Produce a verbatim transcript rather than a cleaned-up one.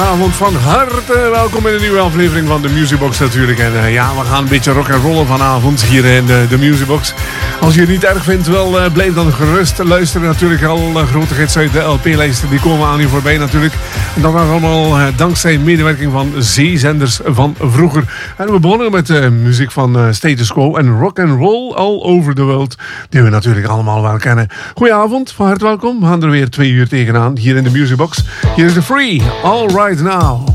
Avond van harte welkom in een nieuwe aflevering van de Musicbox natuurlijk. En uh, ja, we gaan een beetje rock and rollen vanavond hier in uh, de Musicbox. Als je het niet erg vindt, wel uh, blijf dan gerust luisteren. Natuurlijk al uh, grote hits uit de L P-lijsten, die komen aan u voorbij natuurlijk. En dat was allemaal uh, dankzij medewerking van zeezenders van vroeger. En we begonnen met uh, muziek van uh, Status Quo en rock and roll all over the world. Die we natuurlijk allemaal wel kennen. Goedenavond, van harte welkom. We gaan er weer twee uur tegenaan hier in de Musicbox. Hier is de Free, All Right Now.